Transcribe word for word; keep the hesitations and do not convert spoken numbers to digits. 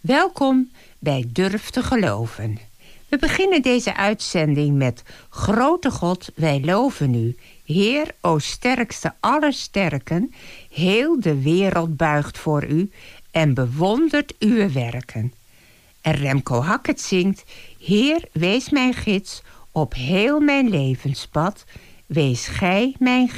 Welkom bij Durf te Geloven. We beginnen deze uitzending met Grote God, wij loven u. Heer, o sterkste aller sterken, heel de wereld buigt voor u en bewondert uw werken. En Remco Hackett zingt, Heer, wees mijn gids op heel mijn levenspad, wees gij mijn